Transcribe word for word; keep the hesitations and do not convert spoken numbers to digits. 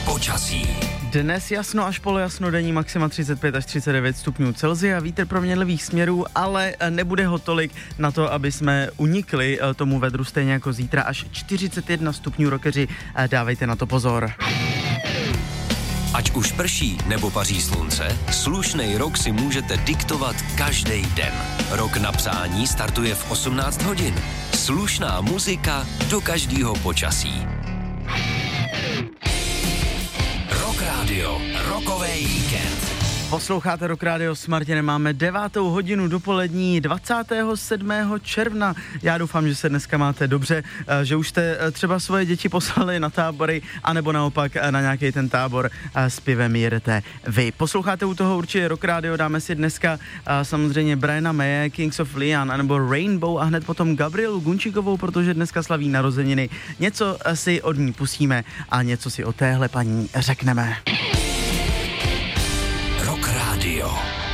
Počasí. Dnes jasno až polojasno, denní maxima třicet pět až třicet devět stupňů Celsia, vítr proměnlivých směrů, ale nebude ho tolik na to, aby jsme unikli tomu vedru, stejně jako zítra až čtyřicet jedna stupňů, rokeři, dávejte na to pozor. Ať už prší nebo paří slunce, slušnej rok si můžete diktovat každý den. Rok na přání startuje v osmnáct hodin. Slušná muzika do každého počasí. Rock Radio, rokový víkend. Posloucháte Rock Radio s Martinem, máme devátou hodinu dopolední dvacátého sedmého června. Já doufám, že se dneska máte dobře, že už jste třeba svoje děti poslali na tábory, anebo naopak na nějaký ten tábor s pivem jedete vy. Posloucháte u toho určitě Rock Radio, dáme si dneska samozřejmě Briana Maye, Kings of Leon, anebo Rainbow a hned potom Gabrielu Gunčíkovou, protože dneska slaví narozeniny. Něco si od ní pustíme a něco si o téhle paní řekneme. Rock Radio.